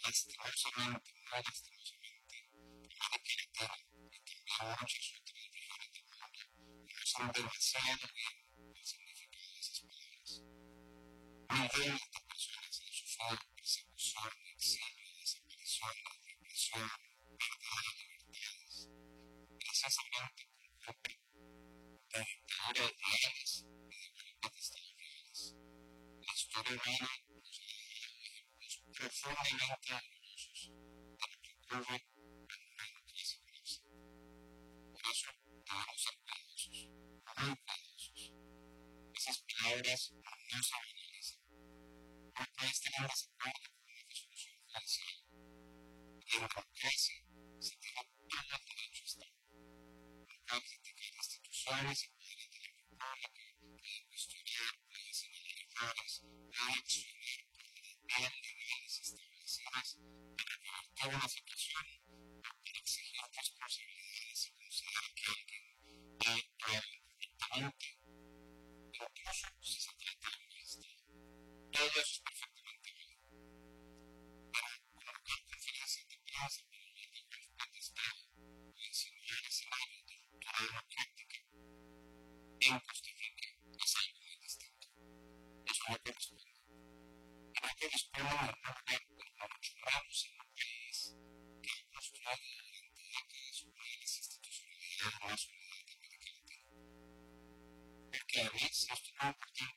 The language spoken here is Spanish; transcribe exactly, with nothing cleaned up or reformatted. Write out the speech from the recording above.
lastimosamente, muy lastimosamente, América Latina y también muchas otras regiones del mundo conocen demasiado bien el significado de esas palabras. Millones de personas han sufrido persecución, exilio, desaparición, represión, pérdida de libertades, precisamente por culpa de dictaduras reales y de golpes de Estado reales. La historia humana nos ha dado ejemplos profundamente dolorosos de lo que ocurre en una democracia colapsa. Por eso debemos ser cuidadosos, muy cuidadosos. Esas palabras no se banalizan. Un país tiene desacuerdo con una resolución judicial y en democracia se tiene todo el derecho a estar. No cabe criticar instituciones y poderes de la República, puede cuestionar, puede señalar errores, puede accionar por las vías legales establecidas para revertir una situación o para exigir responsabilidades si considera que alguien ha actuado incorrectamente, incluso si se trata de un Estado. Todo eso es perfectamente válido. Pero convocar conferencias de prensa para hablar de golpe de Estado o insinuar escenarios de ruptura democrática en Costa Rica es algo muy distinto. Eso no corresponde. Y no corresponde en ningún